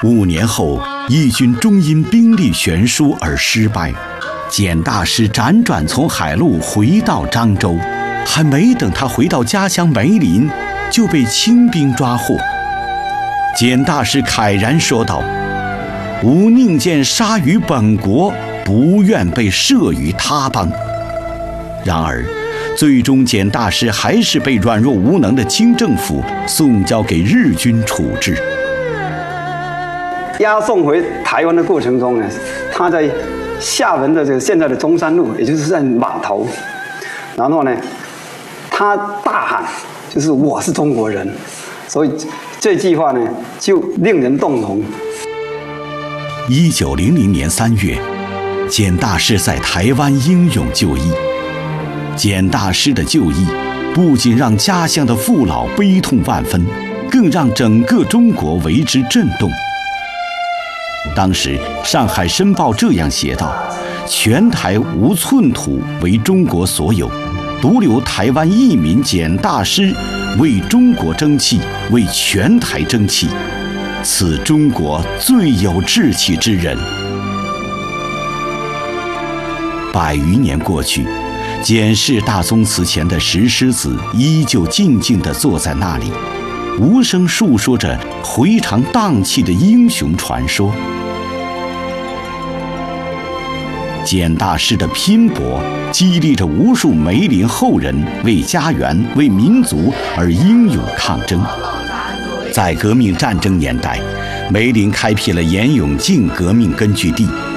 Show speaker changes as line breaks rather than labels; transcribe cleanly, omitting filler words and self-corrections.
5年后，义军终因兵力悬殊而失败。简大师辗转从海路回到漳州，还没等他回到家乡梅林，就被清兵抓获。简大师慨然说道：“吾宁见杀于本国，不愿被摄于他邦。”然而，最终简大师还是被软弱无能的清政府送交给日军处置。
押送回台湾的过程中呢，他在厦门的现在的中山路，也就是在码头，然后呢，他大喊，就是我是中国人，所以这句话呢就令人动容。
1900年3月，简大师在台湾英勇就义。简大师的就义，不仅让家乡的父老悲痛万分，更让整个中国为之震动。当时，《上海申报》这样写道：“全台无寸土为中国所有，独留台湾一民简大师为中国争气，为全台争气，此中国最有志气之人。”100余年过去，简氏大宗祠前的石狮子依旧静静地坐在那里，无声述说着回肠荡气的英雄传说。简大师的拼搏激励着无数梅林后人为家园、为民族而英勇抗争。在革命战争年代，梅林开辟了严永靖革命根据地，